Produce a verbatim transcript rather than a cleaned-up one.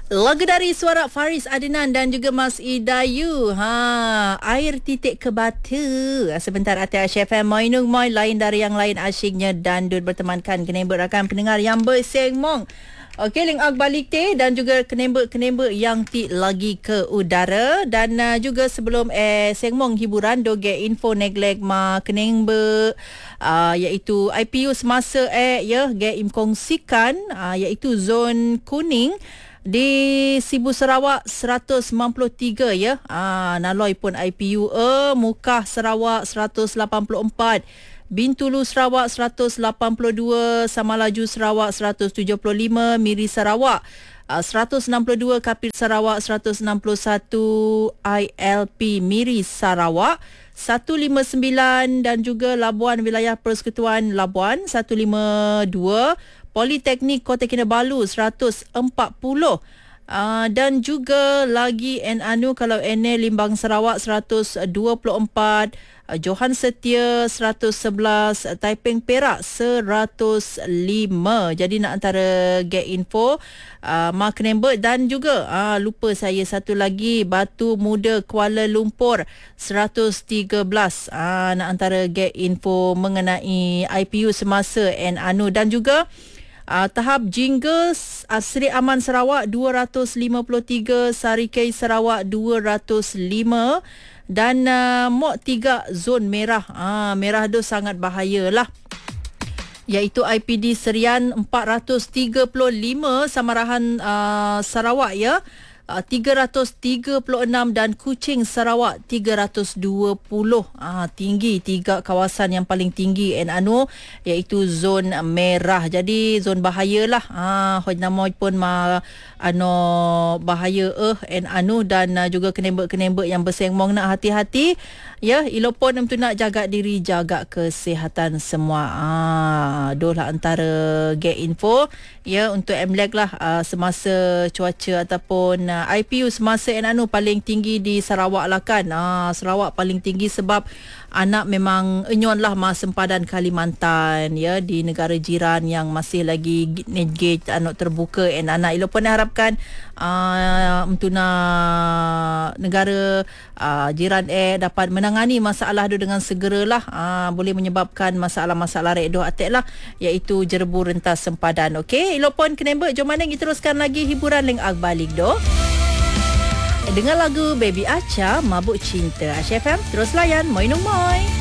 Lagu dari suara Faris Adnan dan juga Mas Idayu. Ha, air titik ke batu. Sebentar atas H F M Moinung Moi, lain dari yang lain asyiknya dandut bertemankan kenembek rakan pendengar yang bersengmong. Okey, ling ak balik te dan juga kenembek-kenembek yang ti lagi ke udara dan uh, juga sebelum eh sengmong hiburan doge info neglek ma kenembek uh, iaitu I P U semasa eh ya ge im kongsikan uh, iaitu zon kuning di Sibu Sarawak seratus sembilan puluh tiga ya. Ah, naloi pun I P U e Mukah Sarawak seratus lapan puluh empat, Bintulu Sarawak seratus lapan puluh dua, Samalaju Sarawak seratus tujuh puluh lima, Miri Sarawak uh, seratus enam puluh dua, Kapit Sarawak seratus enam puluh satu, I L P Miri Sarawak seratus lima puluh sembilan dan juga Labuan Wilayah Persekutuan Labuan seratus lima puluh dua, Politeknik Kota Kinabalu seratus empat puluh. Uh, dan juga lagi N Anu kalau N A Limbang Sarawak seratus dua puluh empat, uh, Johan Setia seratus sebelas, uh, Taiping Perak seratus lima. Jadi nak antara get info uh, Mark Nembert dan juga uh, lupa saya satu lagi Batu Muda Kuala Lumpur seratus tiga belas. Uh, nak antara get info mengenai I P U semasa N Anu dan juga Uh, tahap Jingles uh, Seri Aman Sarawak dua ratus lima puluh tiga, Sarikei Sarawak dua ratus lima dan uh, Mok tiga zon merah. Uh, merah tu sangat bahayalah. Iaitu I P D Serian empat ratus tiga puluh lima, Samarahan uh, Sarawak ya. Uh, tiga ratus tiga puluh enam dan Kuching Sarawak tiga ratus dua puluh. Ah, tinggi tiga kawasan yang paling tinggi N Anu iaitu zon merah. Jadi zon bahaya lah. Ah, hoj nama pun ma ano bahaya eh N Anu dan uh, juga kenembek-kenembek yang bersengmong nak hati-hati. Ya, ilopon untuk nak jaga diri, jaga kesihatan semua. Ah, dolah antara get info ya untuk M L E G lah uh, semasa cuaca ataupun uh, I P U semasa N Anu paling tinggi di Sarawak lah kan. Ah, Sarawak paling tinggi sebab anak memang enyon lah mas sempadan Kalimantan ya, di negara jiran yang masih lagi negate anak terbuka and anak ilo pun harapkan uh, untuk nak negara uh, jiran eh dapat menangani masalah tu dengan segeralah. Uh, boleh menyebabkan masalah-masalah redoh atek lah iaitu jerebu rentas sempadan. Okey, ilo pun kenembek jom mana kita teruskan lagi hiburan leng ak balik doh dengan lagu Baby Acha Mabuk Cinta. H F M terus layan Moinung Moi.